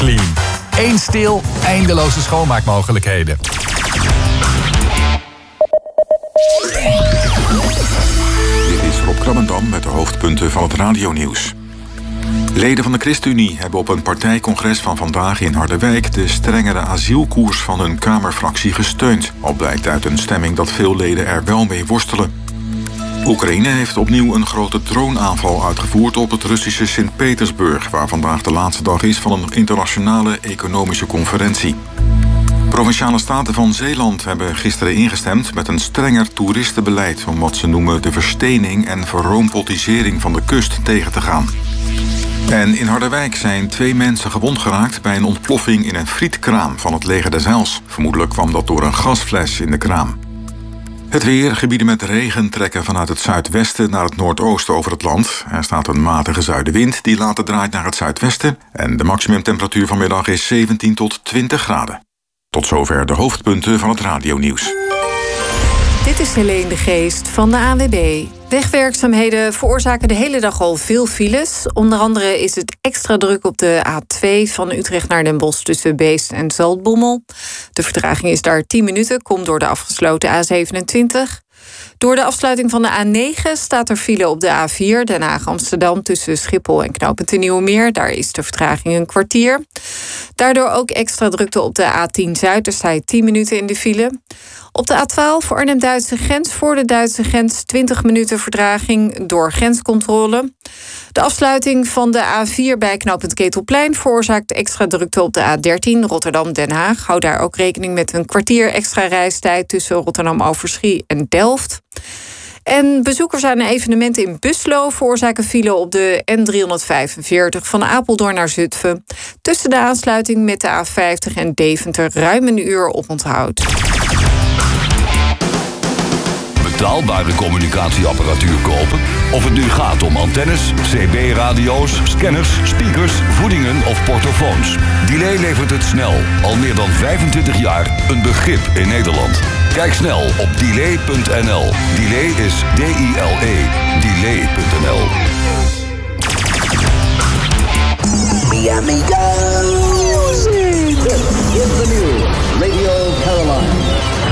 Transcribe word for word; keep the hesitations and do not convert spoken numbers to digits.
Clean. Eén stil, eindeloze schoonmaakmogelijkheden. Dit is Rob Krabbendam met de hoofdpunten van het radionieuws. Leden van de ChristenUnie hebben op een partijcongres van vandaag in Harderwijk de strengere asielkoers van hun Kamerfractie gesteund. Al blijkt uit een stemming dat veel leden er wel mee worstelen. Oekraïne heeft opnieuw een grote droneaanval uitgevoerd op het Russische Sint-Petersburg, waar vandaag de laatste dag is van een internationale economische conferentie. Provinciale staten van Zeeland hebben gisteren ingestemd met een strenger toeristenbeleid om wat ze noemen de verstening en verroompotisering van de kust tegen te gaan. En in Harderwijk zijn twee mensen gewond geraakt bij een ontploffing in een frietkraam van het Leger des Heils. Vermoedelijk kwam dat door een gasfles in de kraam. Het weer, gebieden met regen trekken vanuit het zuidwesten naar het noordoosten over het land. Er staat een matige zuidenwind die later draait naar het zuidwesten. En de maximumtemperatuur vanmiddag is zeventien tot twintig graden. Tot zover de hoofdpunten van het radionieuws. Dit is Helene de Geest van de A N W B. Wegwerkzaamheden veroorzaken de hele dag al veel files. Onder andere is het extra druk op de A twee van Utrecht naar Den Bosch tussen Beest en Zaltbommel. De vertraging is daar tien minuten, komt door de afgesloten A zevenentwintig. Door de afsluiting van de A negen staat er file op de A vier Den Haag-Amsterdam tussen Schiphol en knooppunt de Nieuwe Meer. Daar is de vertraging een kwartier. Daardoor ook extra drukte op de A tien Zuid. Daar sta je tien minuten in de file. Op de A twaalf voor Arnhem-Duitse grens voor de Duitse grens twintig minuten vertraging door grenscontrole. De afsluiting van de A vier bij knooppunt Ketelplein veroorzaakt extra drukte op de A dertien Rotterdam-Den Haag. Hou daar ook rekening met een kwartier extra reistijd tussen Rotterdam-Overschie en Delft. En bezoekers aan een evenement in Buslo veroorzaken file op de N driehonderdvijfenveertig van Apeldoorn naar Zutphen. Tussen de aansluiting met de A vijftig en Deventer ruim een uur oponthoud. Betaalbare communicatieapparatuur kopen? Of het nu gaat om antennes, C B-radio's, scanners, speakers, voedingen of portofoons. Delay levert het snel. Al meer dan vijfentwintig jaar een begrip in Nederland. Kijk snel op delay punt n l. Delay is D I L E. delay punt n l. Mi amigos. This is the new Radio Caroline.